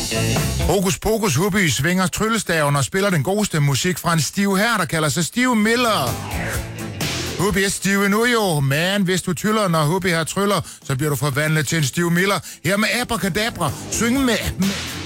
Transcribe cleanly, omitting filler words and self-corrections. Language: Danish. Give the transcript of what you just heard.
Hokus Pokus Hubby svinger tryllestaven og spiller den godeste musik fra en stiv her, der kalder sig Steve Miller. Hubby er stiv nu jo, men hvis du tyller, når Hubby har tryller, så bliver du forvandlet til en Steve Miller. Her med Abracadabra, synge med.